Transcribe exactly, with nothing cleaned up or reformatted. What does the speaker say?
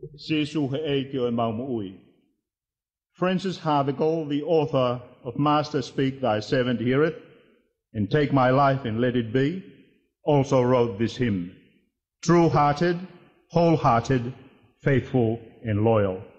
Jesu he eikio e maumuui. Francis Havergal, the author of Master Speak, Thy Servant Heareth, and Take My Life and Let It Be, also wrote this hymn, true-hearted, whole-hearted, faithful and loyal.